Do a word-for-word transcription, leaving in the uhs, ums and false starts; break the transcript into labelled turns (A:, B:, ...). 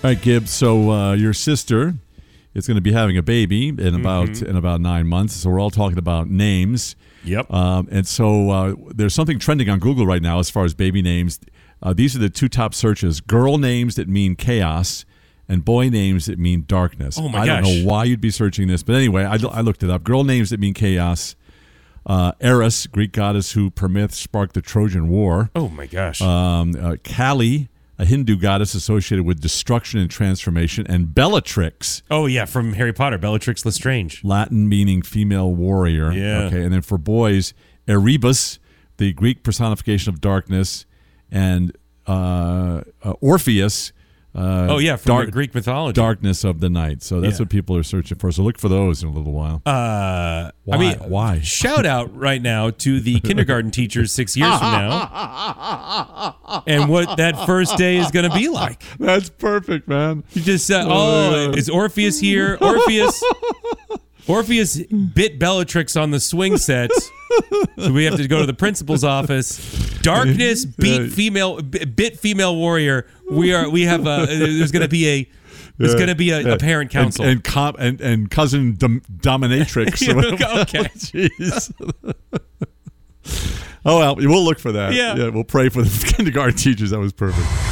A: right, Gibbs. So uh, your sister is going to be having a baby in about mm-hmm. in about nine months. So we're all talking about names.
B: Yep.
A: Um, and so uh, there's something trending on Google right now as far as baby names. Uh, these are the two top searches: girl names that mean chaos, and boy names that mean darkness.
B: Oh my
A: I
B: gosh.
A: don't know why you'd be searching this, but anyway, I, I looked it up. Girl names that mean chaos. Uh, Eris, Greek goddess who per myth sparked the Trojan War.
B: Oh my gosh.
A: Um, uh, Kali, a Hindu goddess associated with destruction and transformation, and Bellatrix.
B: Oh yeah, from Harry Potter, Bellatrix Lestrange.
A: Latin meaning female warrior.
B: Yeah.
A: Okay, and then for boys, Erebus, the Greek personification of darkness, and uh, uh, Orpheus. Uh,
B: oh yeah, from
A: dark,
B: Greek mythology.
A: Darkness of the night. So that's
B: Yeah.
A: what people are searching for. So look for those in a little while.
B: Uh,
A: Why?
B: I mean,
A: Why?
B: Shout out right now to the kindergarten teachers six years from now, and what that first day is going to be like.
A: That's perfect, man.
B: You just said, "Oh, is Orpheus here? Orpheus, Orpheus bit Bellatrix on the swing set, so we have to go to the principal's office. Darkness beat female, bit female warrior. We are. We have. A, there's going to be a." There's
A: Yeah,
B: going to be a,
A: yeah.
B: a parent council.
A: And and, com- and, and cousin dom- dominatrix.
B: Okay.
A: Jeez. Oh, well, we'll look for that.
B: Yeah.
A: yeah. We'll pray for the kindergarten teachers. That was perfect.